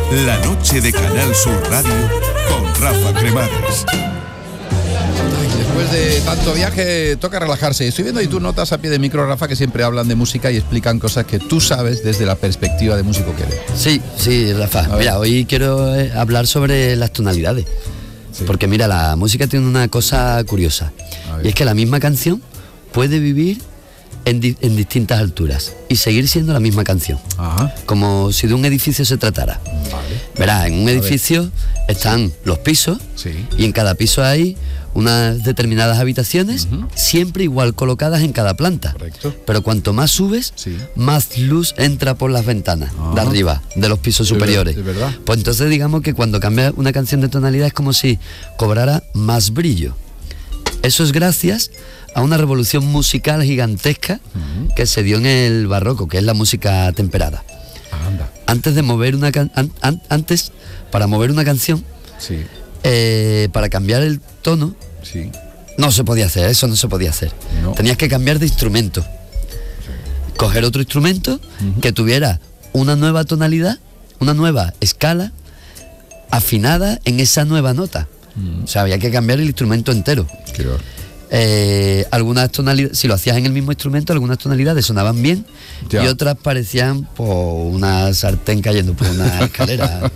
La noche de Canal Sur Radio con Rafa Cremades. Después de tanto viaje toca relajarse. Estoy viendo ahí tus notas a pie de micro, Rafa, que siempre hablan de música y explican cosas que tú sabes desde la perspectiva de músico que eres. Sí, Rafa. Mira, hoy quiero hablar sobre las tonalidades. Sí. Porque mira, la música tiene una cosa curiosa. Y es que la misma canción puede vivir en distintas alturas y seguir siendo la misma canción. Ajá. Como si de un edificio se tratara. Vale. Verás, en un edificio están los pisos, y en cada piso hay unas determinadas habitaciones, siempre igual colocadas en cada planta. Correcto. Pero cuanto más subes, más luz entra por las ventanas de arriba, de los pisos superiores. ¿De verdad? Pues entonces digamos que cuando cambia una canción de tonalidad es como si cobrara más brillo. Eso es gracias a una revolución musical gigantesca que se dio en el barroco, que es la música temperada. Antes de mover antes, para mover una canción, para cambiar el tono, no se podía hacer, eso no se podía hacer. No. Tenías que cambiar de instrumento. Coger otro instrumento que tuviera una nueva tonalidad, una nueva escala, afinada en esa nueva nota. O sea, había que cambiar el instrumento entero. Claro. Algunas tonalidades, si lo hacías en el mismo instrumento, algunas tonalidades sonaban bien y otras parecían por una sartén cayendo por una escalera.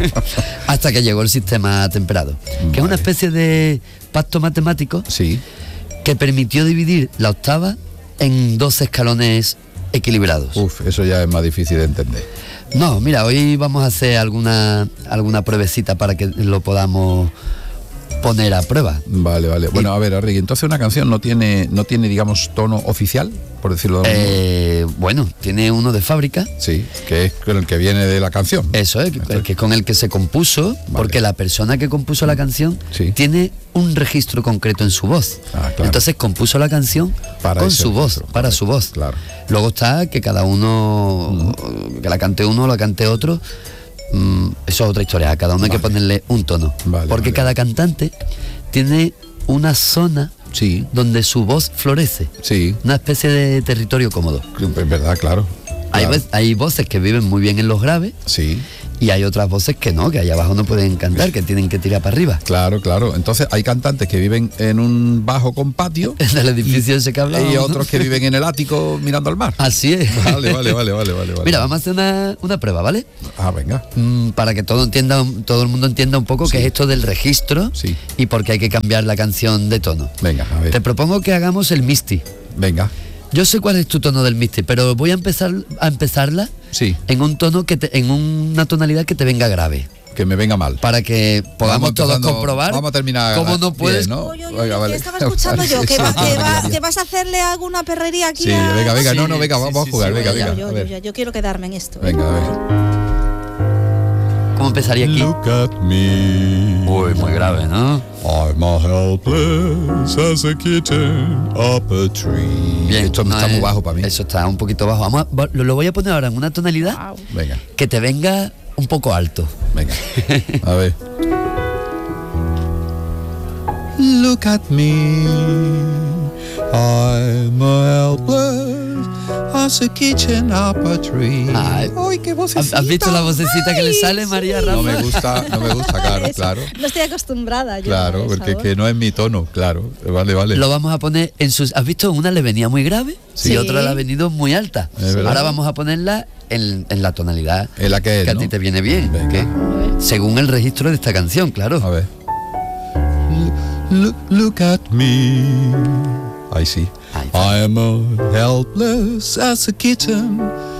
Hasta que llegó el sistema temperado, que es una especie de pacto matemático que permitió dividir la octava en 12 escalones equilibrados. Eso ya es más difícil de entender. No, mira, hoy vamos a hacer alguna pruebecita para que lo podamos poner a prueba. Vale. Bueno, a ver, Arregui, entonces una canción no tiene, digamos, tono oficial, por decirlo de alguna manera. Bueno, tiene uno de fábrica. Sí, que es con el que viene de la canción. Eso es, que es con el que se compuso, porque la persona que compuso la canción tiene un registro concreto en su voz. Claro. Entonces compuso la canción con su voz, para su voz. Claro. Luego está que cada uno, que la cante uno o la cante otro. Eso es otra historia, a cada uno hay que ponerle un tono, porque cada cantante tiene una zona donde su voz florece, una especie de territorio cómodo. Es verdad, claro. Hay voces que viven muy bien en los graves, y hay otras voces que no, que allá abajo no pueden cantar, que tienen que tirar para arriba. Claro. Entonces hay cantantes que viven en un bajo con patio en el edificio ese que hablamos, y otros que viven en el ático mirando al mar. Así es. Vale. Mira, vamos a hacer una prueba, ¿vale? Venga. Para que todo el mundo entienda un poco qué es esto del registro y por qué hay que cambiar la canción de tono. Venga, a ver. Te propongo que hagamos el Misty. Venga. Yo sé cuál es tu tono del Misty, pero voy a empezarla en un tono en una tonalidad que te venga grave. Que me venga mal. Para que podamos todos comprobar. Vamos a terminar. ¿Cómo no puedes? Bien, ¿no? Vale. Estaba escuchando yo que vas a hacerle alguna perrería aquí. Venga, vamos a jugar. Venga. Yo quiero quedarme en esto. Venga, a ver. ¿Cómo empezaría aquí? Look at me. Uy, muy grave, ¿no? I'm as helpless as a kitten up a tree. Bien, esto está muy bajo para mí. Eso está un poquito bajo. Lo voy a poner ahora en una tonalidad que te venga un poco alto. Venga, a ver. Look at me, I'm helpless as a kitchen up a tree. Ay, qué vocecita. ¿Has visto la vocecita que le sale, María Rafa? No me gusta, claro. No estoy acostumbrada yo. Claro, porque que no es mi tono, claro. Vale. Lo vamos a poner en sus... ¿Has visto? Una le venía muy grave y otra le ha venido muy alta. Ahora vamos a ponerla en la tonalidad en la que a ti te viene bien, según el registro de esta canción, claro. A ver. Look at me. Ahí sí. I'm helpless as a kitten